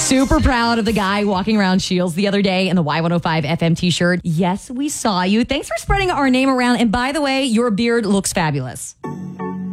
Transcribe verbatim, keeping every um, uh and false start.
Super proud of the guy walking around Shields the other day in the Y one oh five F M t-shirt. Yes, we saw you. Thanks for spreading our name around. And by the way, your beard looks fabulous.